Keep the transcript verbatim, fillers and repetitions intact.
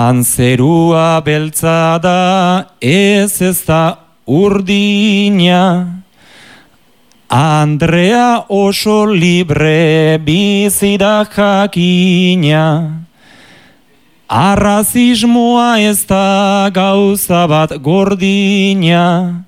Han zerua beltza da, ez ez da urdina. Andrea oso libre bizi da jakina. Arrazismoa ez da gauza bat gordina.